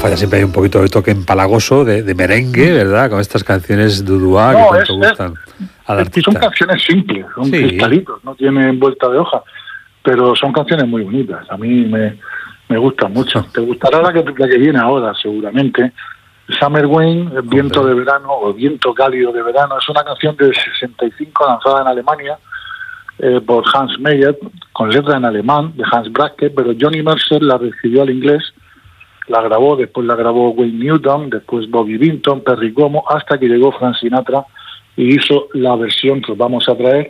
Falla siempre hay un poquito de toque empalagoso, de merengue, ¿verdad? Con estas canciones dudua que tanto gustan al artista. Son canciones simples, son cristalitos, no tienen vuelta de hoja, pero son canciones muy bonitas. A mí me gustan mucho. Te gustará la que viene ahora, seguramente. Summer Wind, Viento de Verano o Viento Cálido de Verano. Es una canción del 65 lanzada en Alemania por Hans Meyer, con letra en alemán de Hans Bracke, pero Johnny Mercer la reescribió al inglés, la grabó, después la grabó Wayne Newton, después Bobby Vinton, Perry Como, hasta que llegó Frank Sinatra y hizo la versión que os vamos a traer,